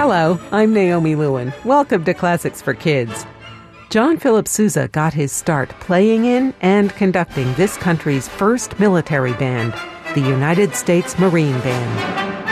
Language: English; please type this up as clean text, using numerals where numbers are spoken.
Hello, I'm Naomi Lewin. Welcome to Classics for Kids. John Philip Sousa got his start playing in and conducting this country's first military band, the United States Marine Band.